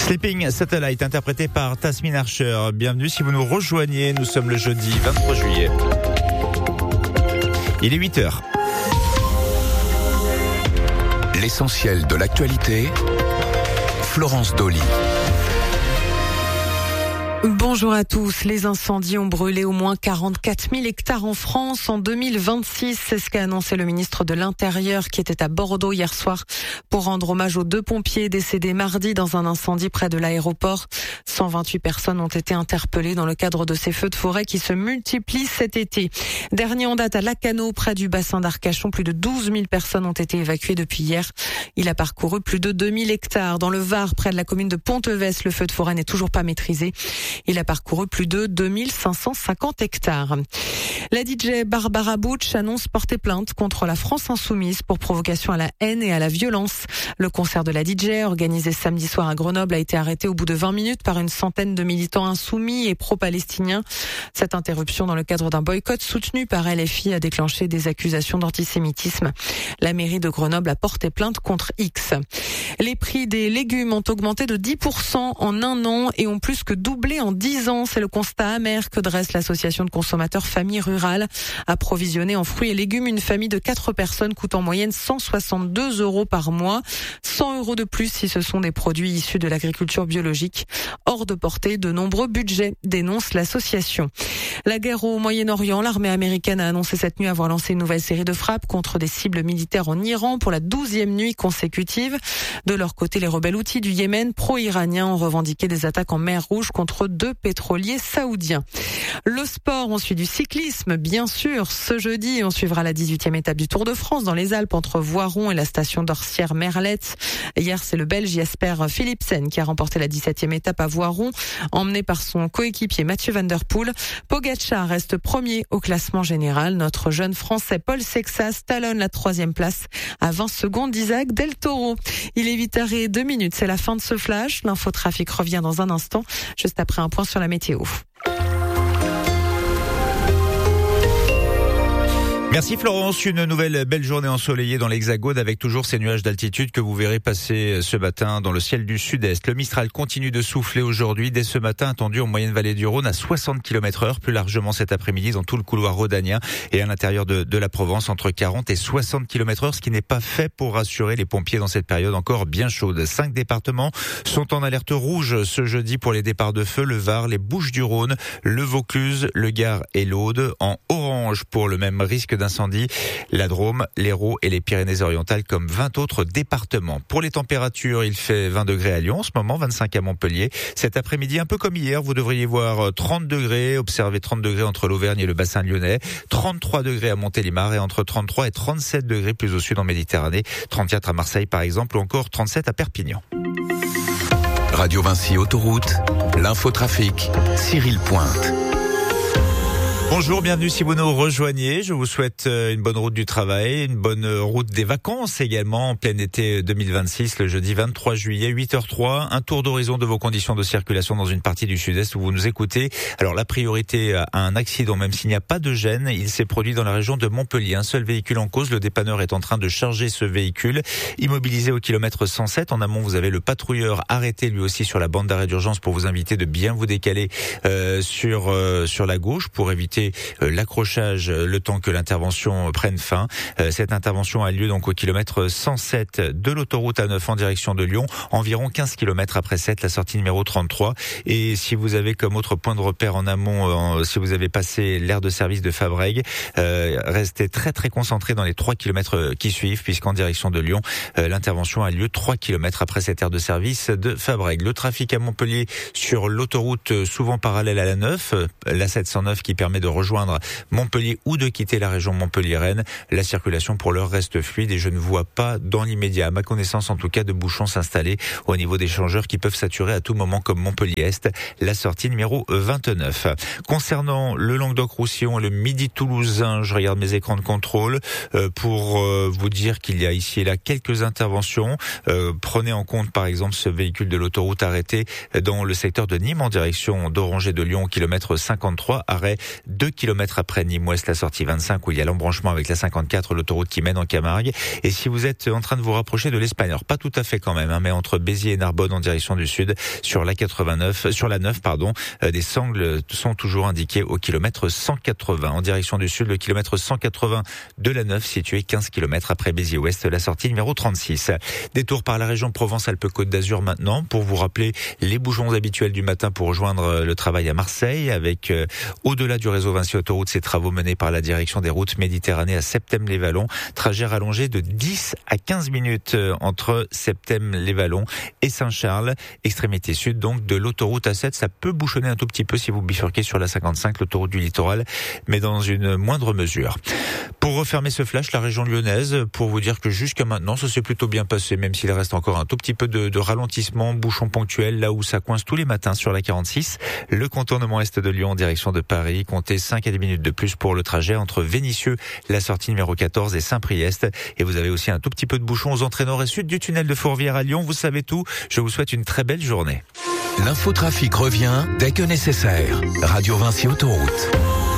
Sleeping Satellite, interprété par Tasmin Archer. Bienvenue si vous nous rejoignez, nous sommes le jeudi 23 juillet. Il est 8h. L'essentiel de l'actualité, Florence Dolly. Bonjour à tous. Les incendies ont brûlé au moins 44 000 hectares en France en 2026. C'est ce qu'a annoncé le ministre de l'Intérieur qui était à Bordeaux hier soir pour rendre hommage aux 2 pompiers décédés mardi dans un incendie près de l'aéroport. 128 personnes ont été interpellées dans le cadre de ces feux de forêt qui se multiplient cet été. Dernier en date à Lacanau, près du bassin d'Arcachon, plus de 12 000 personnes ont été évacuées depuis hier. Il a parcouru plus de 2 000 hectares. Dans le Var, près de la commune de Ponteves, le feu de forêt n'est toujours pas maîtrisé. Il a parcouru plus de 2550 hectares. La DJ Barbara Butch annonce porter plainte contre la France Insoumise pour provocation à la haine et à la violence. Le concert de la DJ, organisé samedi soir à Grenoble, a été arrêté au bout de 20 minutes par une centaine de militants insoumis et pro-palestiniens. Cette interruption dans le cadre d'un boycott soutenu par LFI a déclenché des accusations d'antisémitisme. La mairie de Grenoble a porté plainte contre X. Les prix des légumes ont augmenté de 10% en un an et ont plus que doublé en 10 ans. C'est le constat amer que dresse l'association de consommateurs Famille Rurale. Approvisionner en fruits et légumes une famille de 4 personnes coûte en moyenne 162 € par mois. 100 € de plus si ce sont des produits issus de l'agriculture biologique. Hors de portée de nombreux budgets, dénonce l'association. La guerre au Moyen-Orient, l'armée américaine a annoncé cette nuit avoir lancé une nouvelle série de frappes contre des cibles militaires en Iran pour la 12e nuit consécutive. De leur côté, les rebelles houthis du Yémen pro-iraniens ont revendiqué des attaques en mer Rouge contre 2 pétroliers saoudiens. Le sport, on suit du cyclisme, bien sûr. Ce jeudi, on suivra la 18e étape du Tour de France dans les Alpes entre Voiron et la station d'Orsières-Merlette. Hier, c'est le Belge Jasper Philipsen qui a remporté la 17e étape à Voiron, emmené par son coéquipier Mathieu Van Der Poel. Pogacar reste premier au classement général. Notre jeune Français Paul Sexas talonne la 3e place à 20 secondes d'Isaac Del Toro. Il est 8h02, c'est la fin de ce flash. L'infotrafic revient dans un instant, juste après un point sur la météo. Merci Florence, une nouvelle belle journée ensoleillée dans l'Hexagone avec toujours ces nuages d'altitude que vous verrez passer ce matin dans le ciel du sud-est. Le Mistral continue de souffler aujourd'hui, dès ce matin attendu en moyenne vallée du Rhône à 60 km/h, plus largement cet après-midi dans tout le couloir rhodanien et à l'intérieur de la Provence entre 40 et 60 km/h, ce qui n'est pas fait pour rassurer les pompiers dans cette période encore bien chaude. 5 départements sont en alerte rouge ce jeudi pour les départs de feu, le Var, les Bouches-du-Rhône, le Vaucluse, le Gard et l'Aude. En orange pour le même risque d'incendie, la Drôme, l'Hérault et les Pyrénées-Orientales comme 20 autres départements. Pour les températures, il fait 20 degrés à Lyon en ce moment, 25 à Montpellier. Cet après-midi, un peu comme hier, vous devriez voir 30 degrés, observez 30 degrés entre l'Auvergne et le bassin lyonnais, 33 degrés à Montélimar et entre 33 et 37 degrés plus au sud en Méditerranée, 34 à Marseille par exemple ou encore 37 à Perpignan. Radio Vinci Autoroute, l'infotrafic, Cyril Pointe. Bonjour, bienvenue si vous nous rejoignez. Je vous souhaite une bonne route du travail, une bonne route des vacances également en plein été 2026, le jeudi 23 juillet, 8h03. Un tour d'horizon de vos conditions de circulation dans une partie du sud-est où vous nous écoutez. Alors la priorité à un accident, même s'il n'y a pas de gêne, il s'est produit dans la région de Montpellier. Un seul véhicule en cause, le dépanneur est en train de charger ce véhicule. Immobilisé au kilomètre 107, en amont vous avez le patrouilleur arrêté lui aussi sur la bande d'arrêt d'urgence pour vous inviter de bien vous décaler sur la gauche pour éviter l'accrochage le temps que l'intervention prenne fin. Cette intervention a lieu donc au kilomètre 107 de l'autoroute A9 en direction de Lyon, environ 15 km après 7, la sortie numéro 33. Et si vous avez comme autre point de repère en amont, si vous avez passé l'aire de service de Fabrègues, restez très très concentré dans les 3 km qui suivent, puisqu'en direction de Lyon, l'intervention a lieu 3 km après cette aire de service de Fabrègues. Le trafic à Montpellier sur l'autoroute souvent parallèle à la 9, la 709 qui permet de rejoindre Montpellier ou de quitter la région Montpellier-Rennes. La circulation pour l'heure reste fluide et je ne vois pas dans l'immédiat, à ma connaissance en tout cas, de bouchons s'installer au niveau des changeurs qui peuvent saturer à tout moment comme Montpellier-Est, la sortie numéro 29. Concernant le Languedoc-Roussillon et le Midi toulousain, je regarde mes écrans de contrôle pour vous dire qu'il y a ici et là quelques interventions. Prenez en compte par exemple ce véhicule de l'autoroute arrêté dans le secteur de Nîmes en direction d'Orange et de Lyon, kilomètre 53, arrêt 2 km après Nîmes-Ouest, la sortie 25 où il y a l'embranchement avec la 54, l'autoroute qui mène en Camargue. Et si vous êtes en train de vous rapprocher de l'Espagne, alors pas tout à fait quand même, mais entre Béziers et Narbonne en direction du sud, sur la 89, sur la 9, des sangles sont toujours indiquées au kilomètre 180. En direction du sud, le kilomètre 180 de la 9, situé 15 km après Béziers-Ouest, la sortie numéro 36. Détour par la région Provence-Alpes-Côte d'Azur maintenant, pour vous rappeler les bouchons habituels du matin pour rejoindre le travail à Marseille, avec au-delà du réseau Vinci Autoroute, ces travaux menés par la direction des routes Méditerranée à Septèmes-les-Vallons, trajet rallongé de 10 à 15 minutes entre Septèmes-les-Vallons et Saint-Charles, extrémité sud donc de l'autoroute A7. Ça peut bouchonner un tout petit peu si vous bifurquez sur la 55, l'autoroute du littoral, mais dans une moindre mesure. Pour refermer ce flash, la région lyonnaise, pour vous dire que jusqu'à maintenant, ça s'est plutôt bien passé, même s'il reste encore un tout petit peu de ralentissement, bouchon ponctuel, là où ça coince tous les matins sur la 46. Le contournement est de Lyon en direction de Paris, comptez 5 à 10 minutes de plus pour le trajet entre Vénissieux, la sortie numéro 14 et Saint-Priest. Et vous avez aussi un tout petit peu de bouchon aux entrées nord et sud du tunnel de Fourvière à Lyon. Vous savez tout. Je vous souhaite une très belle journée. L'infotrafic revient dès que nécessaire. Radio Vinci Autoroute.